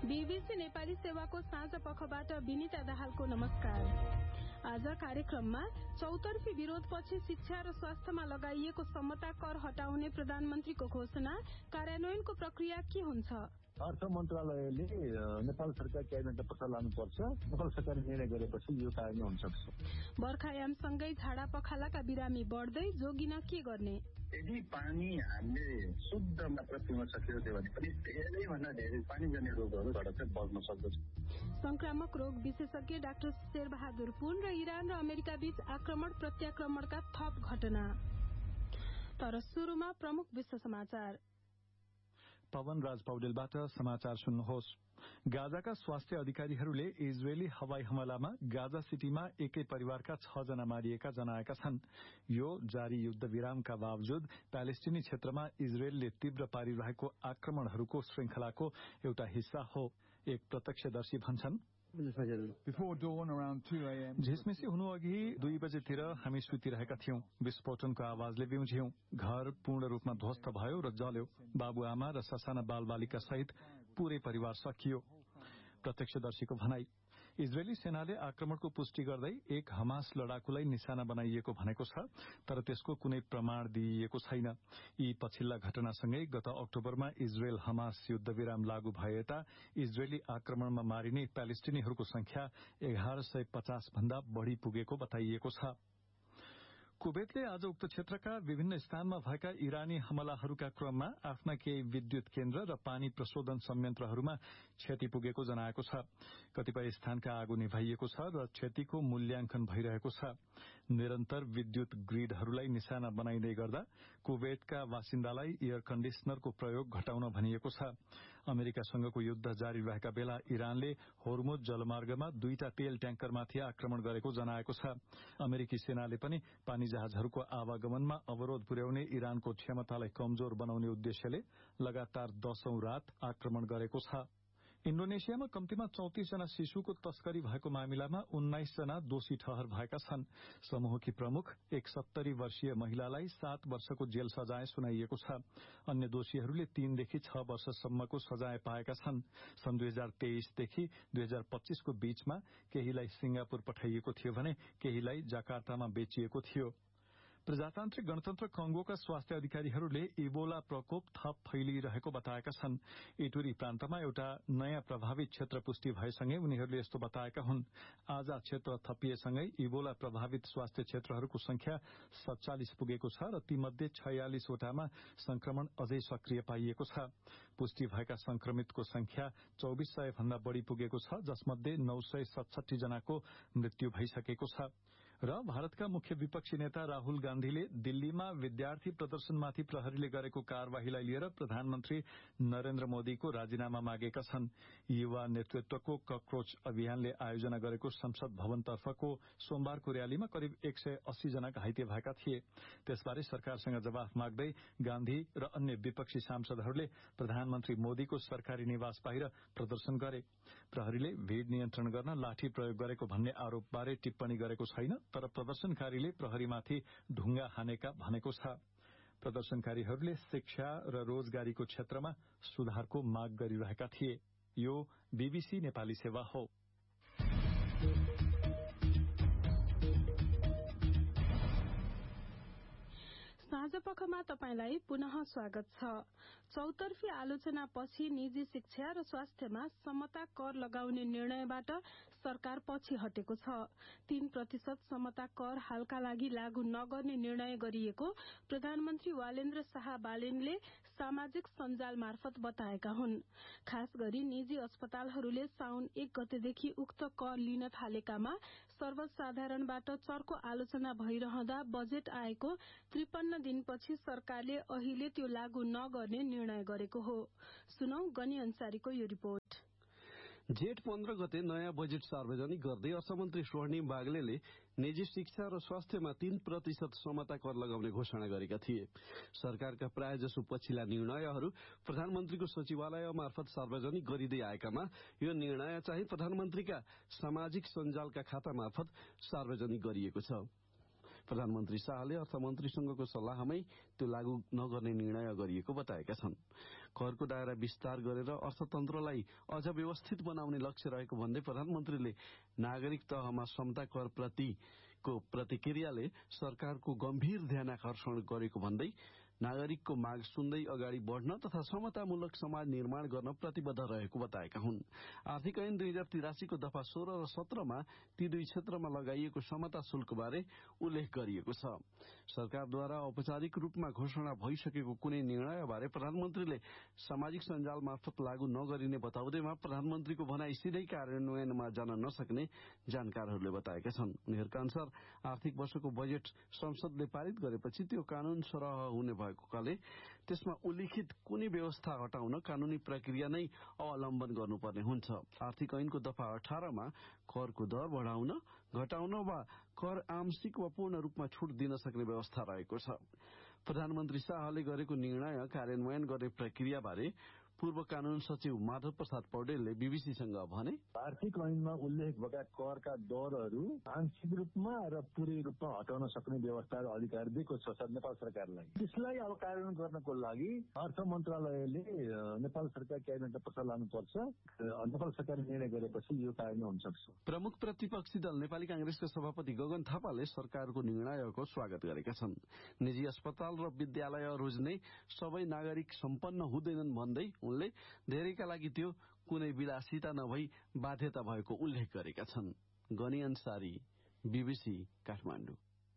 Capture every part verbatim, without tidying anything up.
BBC Nepali सेवाको साँझ पखबाट विनिता दाहालको नमस्कार। आज कार्यक्रममा चौतर्फी विरोधपछि शिक्षा र स्वास्थ्यमा लगाइएको समता कर हटाउने प्रधानमन्त्रीको घोषणा, कार्यान्वयनको प्रक्रिया के हुन्छ? अर्थ मन्त्रालयले नेपाल सरकार क्याबिनेटमा पत्र लानुपर्छ। नेपाल सरकारले निर्णय गरेपछि यो कार्य हुन सक्छ। बर्खायामसँगै झाडा पखालाका बिरामी बढ्दै, जोगिन के गर्ने? यदि पानी हामीले शुद्ध मात्र पिउन सकियो भने पनि धेरैभन्दा धेरै पानीजन्य रोगहरूबाट चाहिँ बच्न सक्दछ। संक्रामक रोग विशेषज्ञ डाक्टर शेरबहादुर पुन र इरान र अमेरिका बीच आक्रमण प्रत्याक्रमणका थप घटना। तर सुरुमा प्रमुख विश्व समाचार। पवन राज पौडेलबाट समाचार सुन्नुहोस्। गाजाका स्वास्थ्य अधिकारीहरूले इजरायली हवाई हमलामा गाजा सिटीमा एकै परिवारका छ जना मारिएका जनाएका छन्। यो जारी युद्ध विरामका बावजुद प्यालेस्टिनी क्षेत्रमा इजरायलले तीव्र पारिरहेको आक्रमणहरूको श्रृंखलाको एउटा हिस्सा हो। एक प्रत्यक्षदर्शी भन्छन्, झिसमिसी हुनु अघि दुई बजेतिर हामी सुतिरहेका थियौं। विस्फोटनको आवाजले बिउझ्यौं। घर पूर्ण रूपमा ध्वस्त भयो र जल्यो। बाबुआमा र ससाना बालबालिका सहित पूरै परिवार सकियो। प्रत्यक्षदर्शीको भनाई। इजरायली सेनाले आक्रमणको पुष्टि गर्दै एक हमास लडाकुलाई निशाना बनाइएको भनेको छ, तर त्यसको कुनै प्रमाण दिइएको छैन। यी पछिल्ला घटनासँगै गत अक्टोबरमा इजरायल हमास युद्धविराम लागू भए यता इजरायली आक्रमणमा मारिने प्यालेस्टिनीहरूको संख्या एघार सय पचास भन्दा बढ़ी पुगेको बताइएको छ। कुवेतले आज उक्त क्षेत्रका विभिन्न स्थानमा भएका इरानी हमलाहरूका क्रममा आफ्ना केही विद्युत केन्द्र र पानी प्रशोधन संयन्त्रहरूमा क्षति पुगेको जनाएको छ। कतिपय स्थानका आगो निभाइएको छ र क्षतिको मूल्याङ्कन भइरहेको छ। निरन्तर विद्युत ग्रिडहरूलाई निशाना बनाइँदै गर्दा कुवेतका बासिन्दालाई एयर कण्डिसनरको प्रयोग घटाउन भनिएको छ। अमेरिकासँगको युद्ध जारी रहेका बेला इरानले होर्मुज जलमार्गमा दुईटा तेल ट्याङ्करमाथि आक्रमण गरेको जनाएको छ। अमेरिकी सेनाले पनि पानी जहाजहरूको आवागमनमा अवरोध पुर्याउने इरानको क्षमतालाई कमजोर बनाउने उद्देश्यले लगातार दशौं रात आक्रमण गरेको छ। इण्डोनेसियामा कम्तीमा चौतिस जना शिशुको तस्करी भएको मामिलामा उन्नाइस जना दोषी ठहर भएका छन्। समूहकी प्रमुख एक सत्तरी वर्षीय महिलालाई सात वर्षको जेल सजाय सुनाइएको छ। अन्य दोषीहरूले तीनदेखि छ वर्षसम्मको सजाय पाएका छन्। सन् दुई हजार तेइसदेखि दुई हजार पच्चीसको बीचमा केहीलाई सिंगापुर पठाइएको थियो भने केहीलाई जाकार्तामा बेचिएको थियो। प्रजातान्त्रिक गणतन्त्र कंगोका स्वास्थ्य अधिकारीहरूले इबोला प्रकोप थप फैलिरहेको बताएका छन्। इटुरी प्रान्तमा एउटा नयाँ प्रभावित क्षेत्र पुष्टि भएसँगै उनीहरूले यस्तो बताएका हुन्। आज क्षेत्र थपिएसँगै इबोला प्रभावित स्वास्थ्य क्षेत्रहरूको संख्या सत्तालिस पुगेको छ र तीमध्ये छयालिसवटामा संक्रमण अझै सक्रिय पाइएको छ। पुष्टि भएका संक्रमितको संख्या चौबिस सय भन्दा बढ़ी पुगेको छ, जसमध्ये नौ सय सतसठी जनाको मृत्यु भइसकेको छ। र भारतका मुख्य विपक्षी नेता राहुल गान्धीले दिल्लीमा विद्यार्थी प्रदर्शनमाथि प्रहरीले गरेको कार्यवाहीलाई लिएर प्रधानमन्त्री नरेन्द्र मोदीको राजीनामा मागेका छन्। युवा नेतृत्वको ककरोच अभियानले आयोजना गरेको संसद भवनतर्फको सोमबारको र्यालीमा करिब एक सय अस्सी जना घाइते भएका थिए। त्यसबारे सरकारसँग जवाफ माग्दै गान्धी र अन्य विपक्षी सांसदहरूले प्रधानमन्त्री मोदीको सरकारी निवास बाहिर प्रदर्शन गरे। प्रहरीले भीड़ नियन्त्रण गर्न लाठी प्रयोग गरेको भन्ने आरोपबारे टिप्पणी गरेको छैन, तर प्रदर्शनकारीले प्रहरीमाथि ढुङ्गा हानेका भनेको छ। प्रदर्शनकारीहरूले शिक्षा र रोजगारीको क्षेत्रमा सुधारको माग गरिरहेका थिए। यो बीबीसी नेपाली सेवा हो। साँझपखमा तपाईंलाई पुनः स्वागत छ। चौतर्फी आलोचनापछि निजी शिक्षा र स्वास्थ्यमा समता कर लगाउने निर्णयबाट सरकार पछि हटेको छ। तीन प्रतिशत समता कर हालका लागि लागू नगर्ने निर्णय गरिएको प्रधानमन्त्री वालेन्द्र शाह बालेनले सामाजिक सञ्जाल मार्फत बताएका हुन्। खास गरी निजी अस्पतालहरूले साउन एक गतेदेखि उक्त कर लिन थालेकामा सर्वसाधारणबाट चर्को आलोचना भइरहँदा बजेट आएको त्रिपन्न दिनपछि सरकारले अहिले त्यो लागू नगर्ने निर्णय गरेको हो। सुनौ गनी अन्सारीको यो रिपोर्ट। जेठ पन्ध्र गते नयाँ बजेट सार्वजनिक गर्दै अर्थमन्त्री स्वर्णिम बागलेले निजी शिक्षा र स्वास्थ्यमा तीन प्रतिशत समता कर लगाउने घोषणा गरेका थिए। सरकारका प्रायजसो पछिल्ला निर्णयहरू प्रधानमन्त्रीको सचिवालय मार्फत सार्वजनिक गरिँदै आएकामा यो निर्णय चाहिँ प्रधानमन्त्रीका सामाजिक सञ्जालका खाता मार्फत सार्वजनिक गरिएको छ। प्रधानमन्त्री शाहले अर्थमन्त्रीसँगको सल्लाहमै त्यो लागू नगर्ने निर्णय गरिएको बताएका छन्। करको दायरा विस्तार गरेर अर्थतन्त्रलाई अझ व्यवस्थित बनाउने लक्ष्य रहेको भन्दै प्रधानमन्त्रीले नागरिक तहमा समता कर प्रतिको प्रतिक्रियाले सरकारको गम्भीर ध्यानाकर्षण गरेको भन्दै नागरिकको माग सुन्दै अगाडि बढ़न तथा समतामूलक समाज निर्माण गर्न प्रतिबद्ध रहेको बताएका हुन्। आर्थिक ऐन दुई हजार तिरासीको दफा सोह्र र सत्रमा ती दुई क्षेत्रमा लगाइएको समता शुल्क बारे उल्लेख गरिएको छ। सरकारद्वारा औपचारिक रूपमा घोषणा भइसकेको कुनै निर्णयबारे प्रधानमन्त्रीले सामाजिक सञ्जाल मार्फत लागू नगरिने बताउँदैमा प्रधानमन्त्रीको भनाई सिधै कार्यान्वयनमा जान नसक्ने जानकारहरूले बताएका छन्। उनीहरूका अनुसार आर्थिक वर्षको बजेट संसदले पारित गरेपछि त्यो कानून सरह हुने भएकोले त्यसमा उल्लिखित कुनै व्यवस्था हटाउन कानूनी प्रक्रिया नै अवलम्बन गर्नुपर्ने हुन्छ। आर्थिक ऐनको दफा अठारमा करको दर बढ़ाउन, घटाउन वा कर आंशिक वा पूर्ण रूपमा छूट दिन सक्ने व्यवस्था रहेको छ। प्रधानमन्त्री शाहले गरेको निर्णय कार्यान्वयन गर्ने प्रक्रियाबारे पूर्व कानून सचिव माधव प्रसाद पौडेलले बीबीसीसँग भने, आर्थिक ऐनमा उल्लेख भएका करका दरहरू आंशिक रूपमा र पूरै रूपमा हटाउन सक्ने व्यवस्था र अधिकार दिएको छ नेपाल सरकारलाई। त्यसलाई अब कार्यान्वयन गर्नको लागि अर्थ मन्त्रालयले नेपाल सरकार क्याबिनेटमा प्रस्ताव लानुपर्छ। नेपाल सरकारले निर्णय गरेपछि यो कार्यान्वयन हुन सक्छ। प्रमुख प्रतिपक्षी दल नेपाली कांग्रेसका सभापति गगन थापाले सरकारको निर्णयको स्वागत गरेका छन्। निजी अस्पताल र विद्यालय रोज्ने सबै नागरिक सम्पन्न हुँदैनन् भन्दै उनले धेरैका लागि त्यो कुनै विलासिता नभई बाध्यता भएको उल्लेख गरेका छन्। गनी अन्सारी, बीबीसी काठमाडौँ।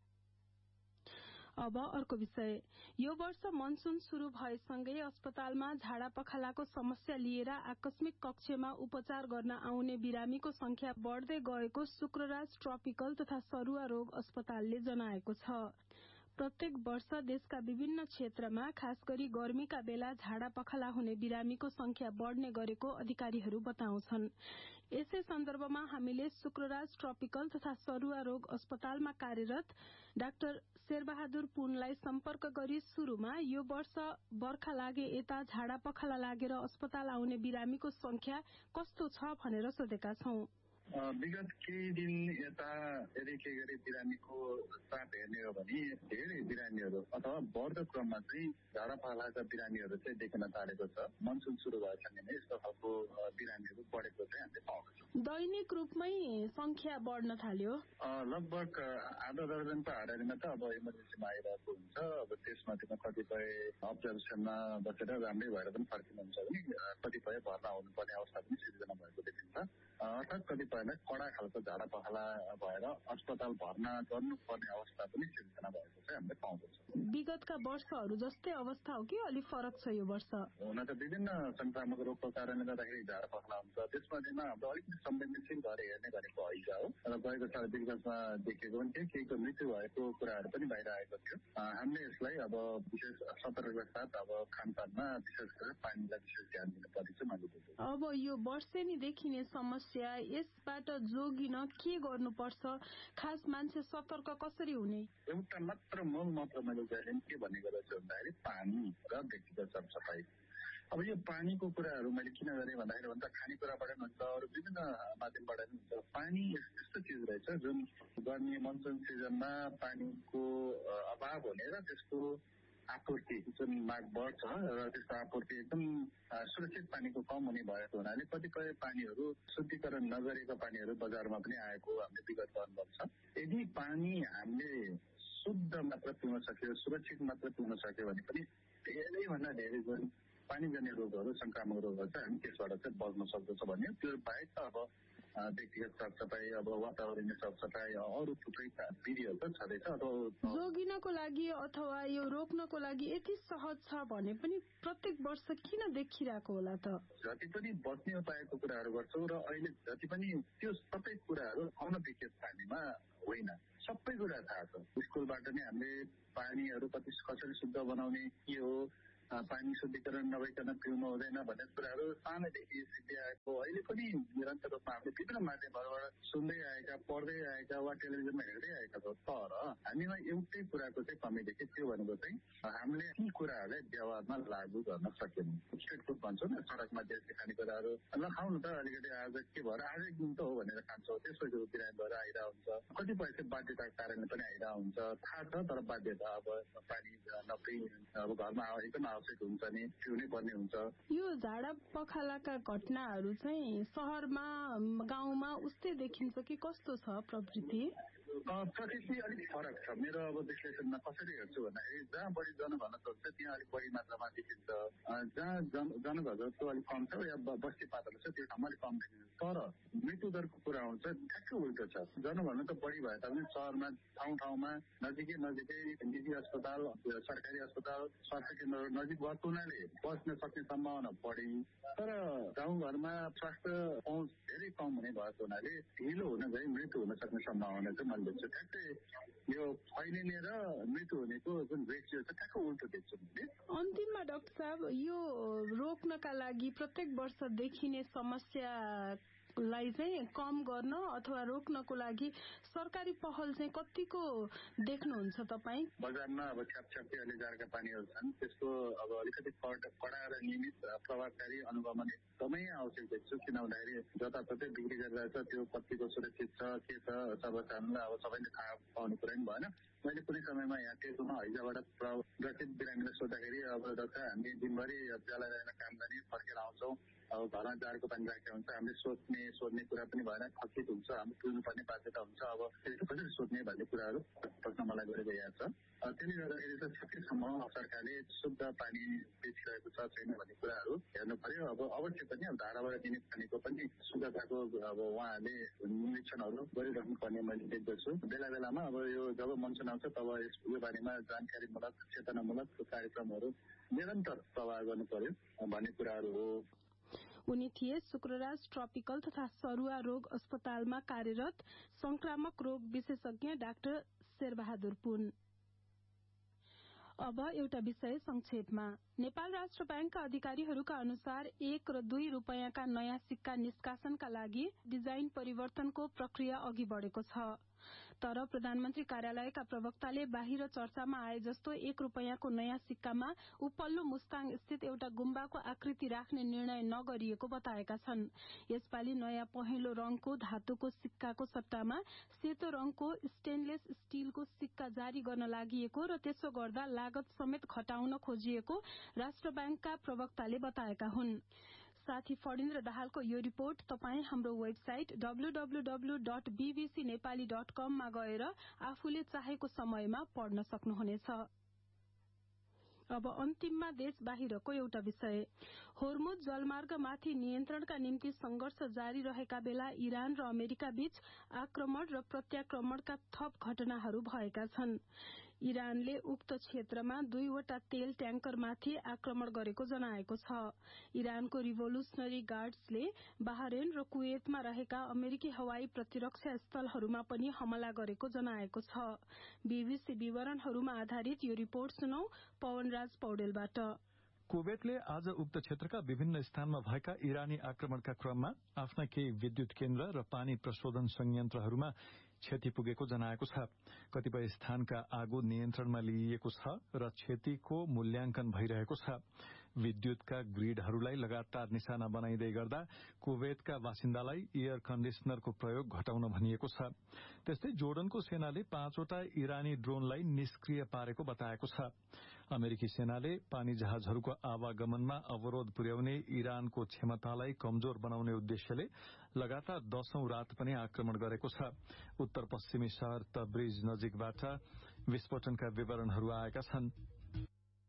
अब अर्को विषय। यो वर्ष मनसून शुरू भएसँगै अस्पतालमा झाडा पखालाको समस्या लिएर आकस्मिक कक्षमा उपचार गर्न आउने बिरामीको संख्या बढ़दै गएको शुक्रराज ट्रपिकल तथा सरुवा रोग अस्पतालले जनाएको छ। प्रत्येक वर्ष देशका विभिन्न क्षेत्रमा खास गरी गर्मीका बेला झाडा पखाला हुने बिरामीको संख्या बढ़ने गरेको अधिकारीहरू बताउँछन्। यसै सन्दर्भमा हामीले शुक्रराज ट्रपिकल तथा सरुवा रोग अस्पतालमा कार्यरत डाक्टर शेरबहादुर पुनलाई सम्पर्क गरी शुरूमा यो वर्ष बर्खा लागे यता झाडा पखाला लागेर अस्पताल आउने बिरामीको संख्या कस्तो छ भनेर सोधेका छौं। विगत केही दिन यता यदि के गरी बिरामीको चाप हेर्ने हो भने धेरै बिरामीहरू अथवा बढ्दो क्रममा चाहिँ झाडा पखालाका बिरामीहरू चाहिँ देखिन थालेको छ। मनसुन सुरु भएसँगै नै यस्तो खालको बिरामीहरू बढेको चाहिँ हामीले पाउँछौँ। दैनिक रूपमै संख्या बढ्न थाल्यो। लगभग आधा दर्जन त हारारीमा त अब इमर्जेन्सीमा आइरहेको हुन्छ। अब त्यसमध्येमा कतिपय अब्जर्भेसनमा बसेर राम्रै भएर पनि फर्किनुहुन्छ भने कतिपय भर्ना हुनुपर्ने अवस्था पनि सिर्जना भएको देखिन्छ। अर्थात् कतिपयलाई कडा खालको झाडा पखाला भएर अस्पताल भर्ना गर्नुपर्ने अवस्था पनि सिर्जना भएको चाहिँ हामीले पाउँदछौँ। विगतका वर्षहरू जस्तै अवस्था हो कि अलिक फरक छ यो वर्ष? हुन त विभिन्न संक्रामक रोगको कारणले गर्दाखेरि झाडा पखाला हुन्छ। त्यसमध्येमा हाम्रो अलिकति संवेदनशील भएर हेर्ने गरेको हैजा हो र गएको साल विगतमा देखेको पनि थियो। केहीको मृत्यु भएको कुराहरू पनि बाहिर आएको थियो। हामीले यसलाई अब विशेष सतर्कका साथ अब खानपानमा विशेष गरेर पानीलाई विशेष ध्यान दिनुपर्ने चाहिँ मैले देखेको। अब यो वर्षेनी देखिने समस्या, यसबाट जोगिन के गर्नुपर्छ? खास मान्छे सतर्क कसरी हुने? एउटा मात्र मूल मात्र मैले जहिले के भनेको रहेछु भन्दाखेरि पानी र व्यक्तिगत सरसफाई। अब यो पानीको कुराहरू मैले किन गरेँ भन्दाखेरि भन्दा खानेकुराबाट पनि हुन्छ अरू विभिन्न माध्यमबाट पनि हुन्छ। पानी यस्तो चिज रहेछ जुन गर्मी मनसुन सिजनमा पानीको अभाव हुने र त्यसको आपूर्ति जुन माग बढ्छ र त्यसको आपूर्ति एकदम सुरक्षित पानीको कम हुने भएको हुनाले कतिपय पानीहरू शुद्धिकरण नगरेको पानीहरू बजारमा पनि आएको हामीले विगतको अनुभव छ। यदि पानी हामीले शुद्ध मात्र पिउन सक्यो, सुरक्षित मात्र पिउन सक्यो भने पनि धेरैभन्दा धेरै जुन पानीजन्य रोगहरू संक्रामक रोगहरू चाहिँ हामी त्यसबाट चाहिँ बच्न सक्दछ भन्ने। त्यो बाहेक अब व्यक्तिगत सरसफाई, अब वातावरणीय सरसफाई, अरू थुप्रै विधिहरू त छँदैछ। जोगिनको लागि अथवा यो रोक्नको लागि यति सहज छ भने पनि प्रत्येक वर्ष किन देखिरहेको होला त? जति पनि बच्ने उपायको कुराहरू गर्छौँ र अहिले जति पनि त्यो सबै कुराहरू अनभिज्ञत पानीमा होइन, सबै कुरा थाहा छ। स्कुलबाट नै हामीले पानीहरू कति कसरी शुद्ध बनाउने, के हो, पानी शुद्धिकरण नभइकन पिउनु हुँदैन भन्ने कुराहरू सानैदेखि सिकाएको अहिले पनि निरन्तर रूपमा हामीले विभिन्न माध्यमहरूबाट सुन्दै आएका, पढ्दै आएका वा टेलिभिजनमा हेर्दै आएका छौँ। तर हामीमा एउटै कुराको चाहिँ कमी देख्यो, त्यो भनेको चाहिँ हामीले ती कुराहरूलाई व्यवहारमा लागू गर्न सकेनौँ। स्ट्रिट फुड भन्छौँ न, सडकमा देख्ने खानेकुराहरू ल खाउनु त अलिकति आज के भएर आज एक दिन त हो भनेर खान्छौँ। त्यसपछि बिरामी भएर आइरहेको हुन्छ। कतिपय चाहिँ बाध्यताको कारणले पनि आइरहेको हुन्छ। थाहा छ तर बाध्यता अब पानी नपिई अब घरमा एकदम आवश्यक हुन्छ नि, पिउनै पर्ने हुन्छ। यो झाडा पखालाका घटनाहरू चाहिँ शहरमा गाउँमा उस्तै देखिन्छ कि कस्तो छ प्रवृत्ति? प्रकृति अलिक फरक छ। मेरो अब विश्लेषणमा कसरी हेर्छु भन्दाखेरि जहाँ बढी जनघनत्व छ त्यहाँ अलिक बढी मात्रामा देखिन्छ, जहाँ जन जनघनत्व अलिक कम छ या बस्ती पातलो छ त्यो ठाउँमा अलिक कम देखिन्छ। तर मृत्यु दरको कुरा आउँछ ठ्याक्कै उल्टो छ। जनघनत्व बढी भए तापनि शहरमा ठाउँ ठाउँमा नजिकै नजिकै निजी अस्पताल, सरकारी अस्पताल, स्वास्थ्य केन्द्रहरू नजिक भएको हुनाले बस्न सक्ने सम्भावना बढी। तर गाउँघरमा स्वास्थ्य पहुँच धेरै कम हुने भएको हुनाले ढिलो हुन गई मृत्यु हुन सक्ने सम्भावना चाहिँ मैले देख्छु। ठ्याक्कै यो फैलिने र मृत्यु हुनेको जुन रेसियो छ ठ्याक्कै उल्टो देख्छु। अन्तिममा डाक्टर साहब, यो रोक्नका लागि प्रत्येक वर्ष देखिने समस्या लाई चाहिँ कम गर्न अथवा रोक्नको लागि सरकारी पहल चाहिँ कतिको देख्नुहुन्छ तपाईँ? बजारमा अब छ्यापछ्यापी अलि जारका पानीहरू छन्, त्यसको अब अलिकति कडा र नियमित प्रभावकारी अनुगमन एकदमै आवश्यक देख्छु। किन भन्दाखेरि जताततै बिक्री गरिरहेछ त्यो कतिको सुरक्षित छ के छ सर्वसाधारणलाई अब सबैले थाहा पाउने कुरा नि भएन। मैले कुनै समयमा यहाँ टेकुमा हैजाबाट प्रगतित बिरामीलाई सोद्धाखेरि अब डाक्टर हामी दिनभरि जलाएर काम गर्ने फर्केर आउँछौँ, अब घरमा जाडको पानी राखेको हुन्छ, हामीले सोध्ने सोध्ने कुरा पनि भएन, खचित हुन्छ, हामी पिउनुपर्ने बाध्यता हुन्छ। अब त्यसको कसरी सोध्ने भन्ने कुराहरू प्रश्न मलाई गरिरहेको छ। त्यसले गर्दाखेरि चाहिँ सकेसम्म सरकारले शुद्ध पानी बेचिरहेको छ छैन भन्ने कुराहरू हेर्नु पर्यो। अब अवश्य पनि अब धाराबाट दिने पानीको पनि शुद्धताको अब उहाँहरूले निरीक्षणहरू गरिराख्नु पर्ने मैले देख्दछु। बेला बेलामा अब यो जब मनसुन आउँछ तब यो बारेमा जानकारीमूलक चेतनामूलक कार्यक्रमहरू निरन्तर प्रवाह गर्नु पर्यो भन्ने कुराहरू हो। उनी थिए शुक्रराज ट्रपिकल तथा सरुवा रोग अस्पतालमा कार्यरत संक्रामक रोग विशेषज्ञ डाक्टर शेरबहादुर पुन। अब एउटा विषय संक्षेपमा। नेपाल राष्ट्र बैंकका अधिकारीहरूका अनुसार एक र दुई रूपैयाँका नयाँ सिक्का निष्कासनका लागि डिजाइन परिवर्तनको प्रक्रिया अघि बढ़ेको छ। तर प्रधानमन्त्री कार्यालयका प्रवक्ताले बाहिर चर्चामा आए जस्तो एक रूपैयाँको नयाँ सिक्कामा उपल्लो मुस्ताङ स्थित एउटा गुम्बाको आकृति राख्ने निर्णय नगरिएको बताएका छन्। यसपालि नयाँ पहेँलो रंगको धातुको सिक्काको सट्टामा सेतो रंगको स्टेनलेस स्टीलको सिक्का जारी गर्न लागिएको र त्यसो गर्दा लागत समेत घटाउन खोजिएको राष्ट्र बैंकका प्रवक्ताले बताएका हुन्। साथी फणिन्द्र दाहालको यो रिपोर्ट तपाईँ हाम्रो website W W W dot BBC Nepali dot कम मा गएर आफूले चाहेको समयमा पढ्न सक्नुहुनेछ। अब अन्तिममा देश बाहिरको एउटा विषय। होर्मुज जलमार्गमाथि नियन्त्रणका निम्ति संघर्ष जारी रहेका बेला इरान र अमेरिका बीच आक्रमण र प्रत्याक्रमणका थप घटनाहरू भएका छन्। इरानले उक्त क्षेत्रमा दुईवटा तेल ट्याङ्करमाथि आक्रमण गरेको जनाएको छ। इरानको रिभोल्युसनरी गार्ड्सले बाहरेन र कुवेतमा रहेका अमेरिकी हवाई प्रतिरक्षा स्थलहरूमा पनि हमला गरेको जनाएको छ। बीबीसी विवरणहरूमा आधारित यो रिपोर्ट सुनौ पवनराज पौडेलबाट। कुवेतले आज उक्त क्षेत्रका विभिन्न स्थानमा भएका इरानी आक्रमणका क्रममा आफ्ना केही विद्युत केन्द्र र पानी प्रशोधन संयन्त्रहरूमा क्षति पुगेको जनाएको छ। कतिपय स्थानका आगो नियन्त्रणमा लिइएको छ र क्षतिको मूल्याङ्कन भइरहेको छ। विद्युतका ग्रिडहरूलाई लगातार निशाना बनाइँदै गर्दा कुवेतका बासिन्दालाई एयर कन्डिसनरको प्रयोग घटाउन भनिएको छ। त्यस्तै जोर्डनको सेनाले पाँचवटा इरानी ड्रोनलाई निष्क्रिय पारेको बताएको छ। अमेरिकी सेनाले पानी जहाजहरूको आवागमनमा अवरोध पुर्याउने इरानको क्षमतालाई कमजोर बनाउने उद्देश्यले लगातार दशौं रात पनि आक्रमण गरेको छ। उत्तर पश्चिमी शहर तब्रिज नजिकबाट विस्फोटनका विवरणहरू आएका छन्।